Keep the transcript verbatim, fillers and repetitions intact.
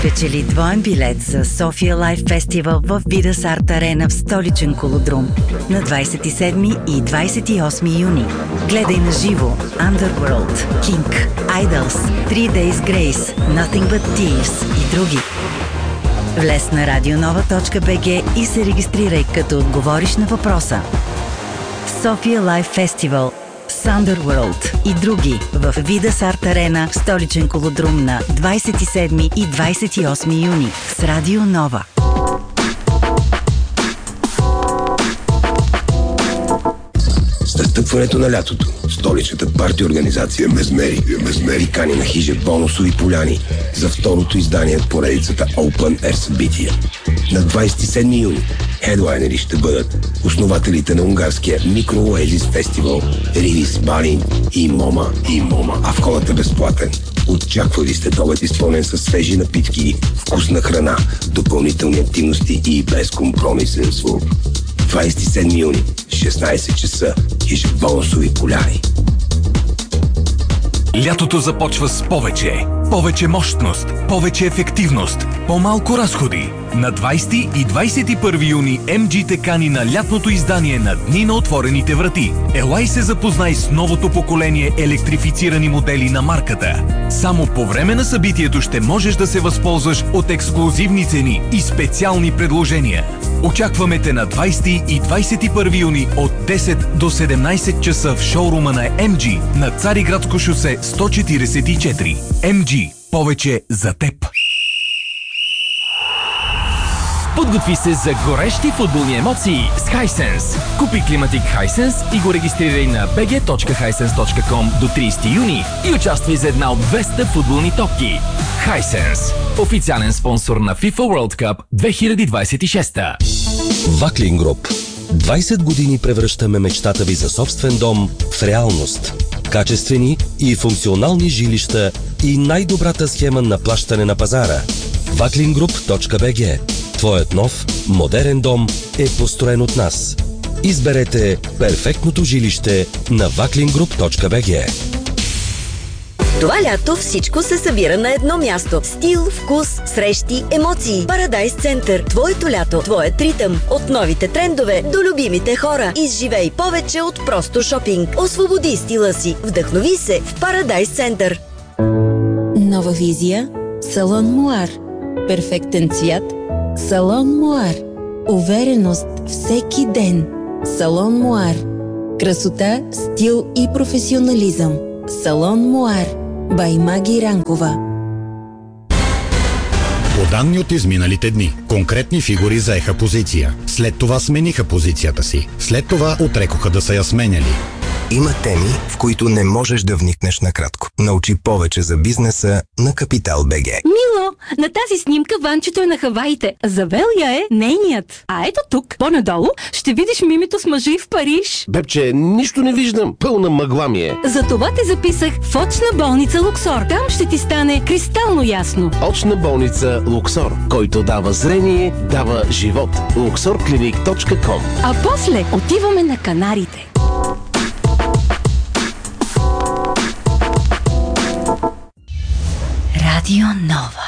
Спечели двоен билет за София Лайф Фестивал в Видас Арт Арена в столичен Колодрум на двадесет и седми и двадесет и осми юни. Гледай на живо Underworld, King, Idols, Three Days Grace, Nothing But Thieves и други. Влез на радионова точка би джи и се регистрирай, като отговориш на въпроса. София Лайф Фестивал с Underworld и други в Видас Арт Арена в столичен Колодрум на двадесет и седми и двадесет и осми юни с Радио Нова. С настъпването на лятото, столичната парти организация Мезмери, Мезмери кани на хижа бонусови поляни за второто издание от поредицата Open Air събития. На двадесет и седми юни хедлайнери ще бъдат основателите на унгарския Micro Oasis фестивал Ривис Балин и Мома и Мома. А входът е безплатен. Очаквали сте обед изпълнен със свежи напитки, вкусна храна, допълнителни активности и безкомпромисен звук. двадесет и седми юни, шестнадесет часа, хижа бонусови поляни. Лятото започва с повече. Повече мощност, повече ефективност, по-малко разходи. На двадесети и двадесет и първи юни Ем Джи те кани на лятното издание на Дни на отворените врати. Елай се запознай с новото поколение електрифицирани модели на марката. Само по време на събитието ще можеш да се възползваш от ексклузивни цени и специални предложения. Очакваме те на двадесети и двадесет и първи юни от десет до седемнадесет часа в шоурума на Ем Джи на Цариградско шосе сто четиридесет и четири. Ем Джи. Повече за теб. Подготви се за горещи футболни емоции с Hisense. Купи климатик Hisense и го регистрирай на би джи точка хайсенс точка ком до тридесети юни и участвай за една от двеста футболни топки. Hisense. Официален спонсор на FIFA World Cup две хиляди двадесет и шеста. Ваклин Груп. двадесет години превръщаме мечтата ви за собствен дом в реалност. Качествени и функционални жилища и най-добрата схема на плащане на пазара. ваклин груп точка би джи. Твоят нов, модерен дом е построен от нас. Изберете перфектното жилище на ваклин груп точка би джи. Това лято всичко се събира на едно място. Стил, вкус, срещи, емоции. Парадайс Център. Твоето лято, твоят ритъм. От новите трендове до любимите хора. Изживей повече от просто шопинг. Освободи стила си. Вдъхнови се в Парадайс Център. Нова визия. Салон Муар. Перфектен цвят. Салон Муар. Увереност всеки ден. Салон Муар. Красота, стил и професионализъм. Салон Муар. Баймаги Ранкова. По данни от изминалите дни, конкретни фигури заеха позиция. След това смениха позицията си. След това отрекоха да са я сменяли. Има теми, в които не можеш да вникнеш накратко. Научи повече за бизнеса на Капитал БГ. Мило, на тази снимка Ванчето е на Хаваите. Завелия е нейният. А ето тук, по-надолу, ще видиш мимито с мъжи в Париж. Бебче, нищо не виждам. Пълна мъгла ми е. Затова те записах в очна болница Луксор. Там ще ти стане кристално ясно. Очна болница Луксор, който дава зрение, дава живот. луксор клиник точка ком. А после отиваме на Канарите. Радио Нова.